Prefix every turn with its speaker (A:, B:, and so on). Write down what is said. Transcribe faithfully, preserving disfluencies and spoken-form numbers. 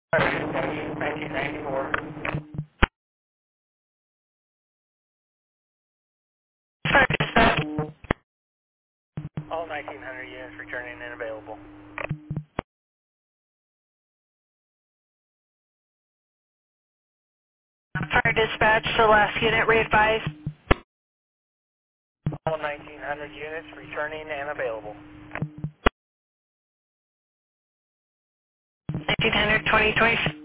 A: nineteen ninety-four.
B: Fire dispatch.
A: All nineteen hundred units returning and available.
B: Fire dispatch, the last unit re-advised.
A: All nineteen hundred units returning and available.
B: nineteen hundred, twenty, twenty.